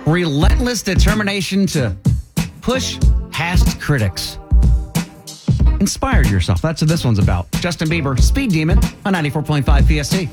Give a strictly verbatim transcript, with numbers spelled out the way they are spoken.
relentless determination to push past critics. Inspire yourself. That's what this one's about. Justin Bieber, Speed Demon on ninety-four point five P S T.